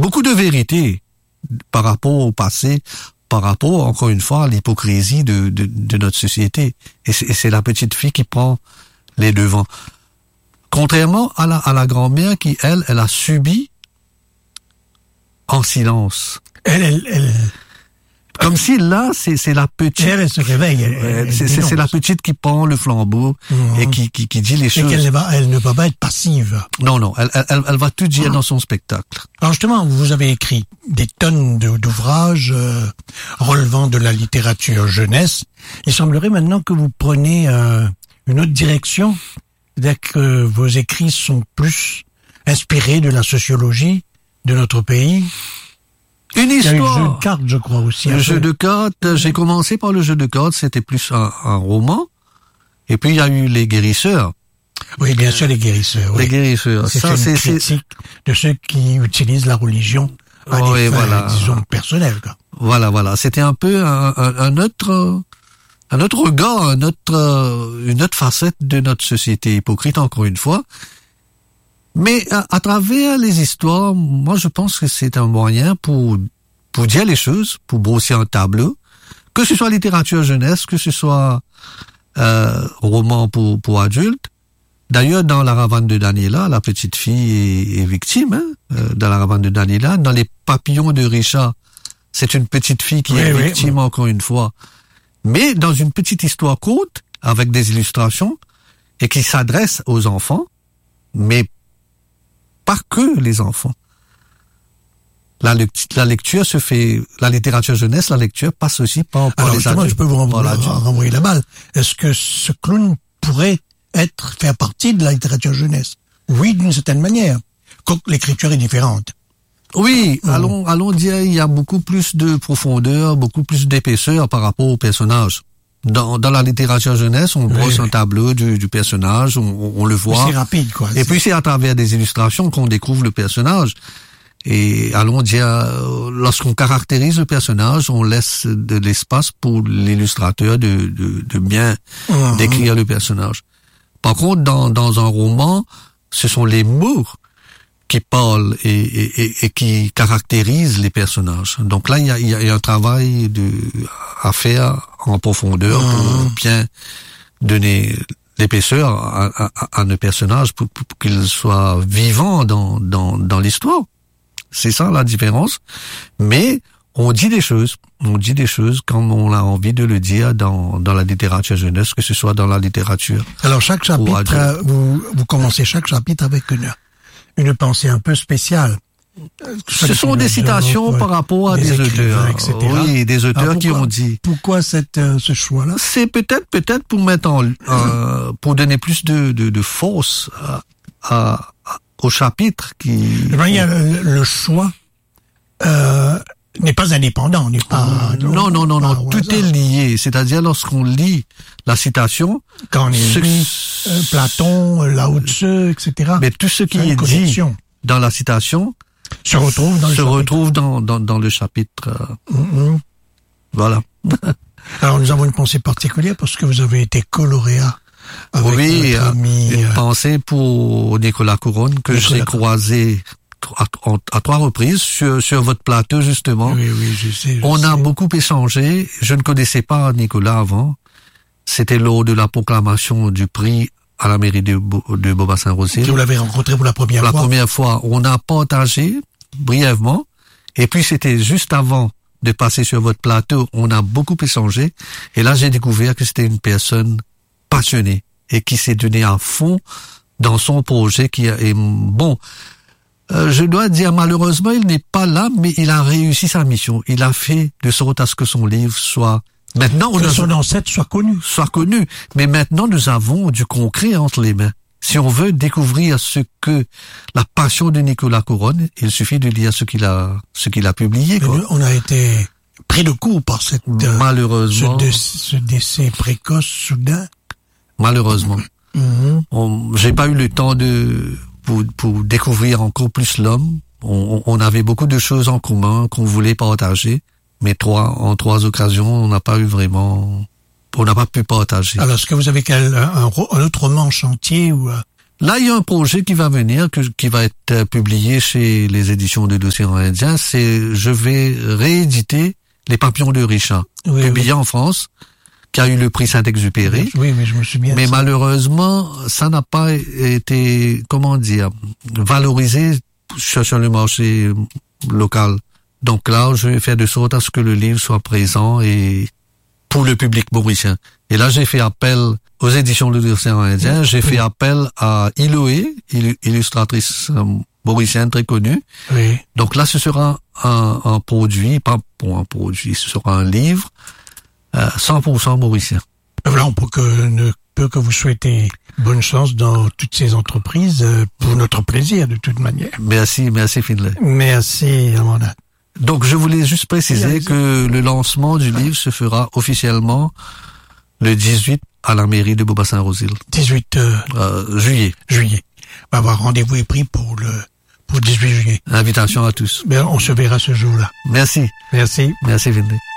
beaucoup de vérité par rapport au passé, par rapport, encore une fois, à l'hypocrisie de notre société. Et c'est la petite fille qui prend les devants. Contrairement à la grand-mère qui, elle a subi en silence. Elle comme si là, c'est la petite. Elle se réveille. C'est la petite qui prend le flambeau et qui dit les choses. Et elle ne va pas être passive. Non, elle va tout dire dans son spectacle. Alors justement, vous avez écrit des tonnes d'ouvrages relevant de la littérature jeunesse. Il semblerait maintenant que vous prenez une autre direction, c'est-à-dire que vos écrits sont plus inspirés de la sociologie de notre pays. Une histoire. Il y a eu le jeu de cartes, je crois aussi. Le jeu de cartes, j'ai commencé par le jeu de cartes, c'était plus un roman. Et puis il y a eu Les Guérisseurs. Oui, bien sûr, Les Guérisseurs. Oui. Les Guérisseurs. C'est une critique de ceux qui utilisent la religion à des fins, disons, personnelles, quoi. Voilà. C'était un peu un autre regard, une autre facette de notre société hypocrite, encore une fois. Mais à travers les histoires, moi je pense que c'est un moyen pour dire les choses, pour brosser un tableau, que ce soit littérature jeunesse, que ce soit roman pour adultes. D'ailleurs, dans La Ravane de Daniela, la petite fille est victime, dans La Ravane de Daniela. Dans Les Papillons de Richard, c'est une petite fille qui est victime, encore une fois. Mais dans une petite histoire courte, avec des illustrations, et qui s'adresse aux enfants, mais pas que les enfants. La lecture se fait, la littérature jeunesse, la lecture passe aussi par les adultes. Je peux vous renvoyer la balle. Est-ce que ce clown pourrait faire partie de la littérature jeunesse? Oui, d'une certaine manière. Quoique l'écriture est différente. Oui, allons dire, il y a beaucoup plus de profondeur, beaucoup plus d'épaisseur par rapport au personnage. Dans la littérature jeunesse, on brosse un tableau du personnage, on le voit. C'est rapide, quoi. Et puis c'est à travers des illustrations qu'on découvre le personnage. Et allons dire, lorsqu'on caractérise le personnage, on laisse de l'espace pour l'illustrateur de bien décrire le personnage. Par contre, dans un roman, ce sont les mots qui parlent et qui caractérisent les personnages. Donc là, il y a un travail à faire en profondeur pour bien donner l'épaisseur à nos personnages pour qu'ils soient vivants dans l'histoire. C'est ça la différence. Mais on dit des choses comme on a envie de le dire dans la littérature jeunesse, que ce soit dans la littérature. Alors chaque chapitre, vous commencez chaque chapitre avec une pensée un peu spéciale. Ce sont des citations par rapport à des auteurs, etc. Oui, des auteurs qui ont dit. Pourquoi ce choix-là? C'est peut-être pour mettre pour donner plus de force au chapitre qui. Le choix n'est pas indépendant, n'est pas. Non. Tout est lié. C'est-à-dire lorsqu'on lit la citation. Quand on lit Platon, Lao Tzu, etc. Mais tout ce qui est dit dans la citation se retrouve dans le chapitre. Voilà. Alors nous avons une pensée particulière parce que vous avez été coloréat avec notre ami. Une pensée pour Nicolas Couronne que j'ai croisé à 3 reprises sur votre plateau justement. Oui, je sais. On a beaucoup échangé. Je ne connaissais pas Nicolas avant. C'était lors de la proclamation du prix à la mairie de Bobassin-Rosier. Vous l'avez rencontré pour la première fois? La première fois, on a partagé brièvement. Et puis c'était juste avant de passer sur votre plateau, on a beaucoup échangé. Et là, j'ai découvert que c'était une personne passionnée et qui s'est donnée à fond dans son projet qui est bon. Je dois dire, malheureusement, il n'est pas là, mais il a réussi sa mission. Il a fait de sorte à ce que son livre soit... Maintenant, que son ancêtre soit connu. Mais maintenant, nous avons du concret entre les mains. Si on veut découvrir la passion de Nicolas Couronne, il suffit de lire ce qu'il a publié, quoi. On a été pris de court par malheureusement, ce décès précoce, soudain. Malheureusement. J'ai pas eu le temps pour découvrir encore plus l'homme. On avait beaucoup de choses en commun qu'on voulait partager. Mais en 3 occasions, on n'a pas pu partager. Alors, est-ce que vous avez un autre roman en chantier ou Là, il y a un projet qui va venir, qui va être publié chez les éditions de l'Océan Indien. Je vais rééditer Les Papillons de Richard, publié en France, qui a eu le prix Saint-Exupéry. Oui, mais je me souviens. Mais malheureusement, ça n'a pas été, valorisé sur le marché local. Donc là, je vais faire de sorte à ce que le livre soit présent et pour le public mauricien. Et là, j'ai fait appel aux éditions de l'Océan Indien. J'ai fait appel à Iloé, illustratrice mauricienne très connue. Oui. Donc là, ce sera un produit, pas pour un produit, ce sera un livre 100% mauricien. Voilà, on ne peut que vous souhaiter bonne chance dans toutes ces entreprises, pour notre plaisir de toute manière. Merci Finlay. Merci, Amanda. Donc, je voulais juste préciser que le lancement du livre se fera officiellement le 18 à la mairie de Beaubassin-Rosil. 18 juillet. Juillet. On va avoir rendez-vous est pris pour 18 juillet. Invitation à tous. On se verra ce jour-là. Merci. Merci. Merci, Vinny.